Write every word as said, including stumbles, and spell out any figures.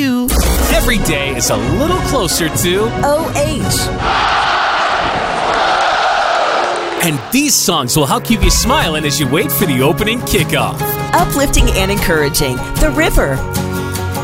Every day is a little closer to O H. And these songs will help keep you smiling as you wait for the opening kickoff. Uplifting and encouraging. The River.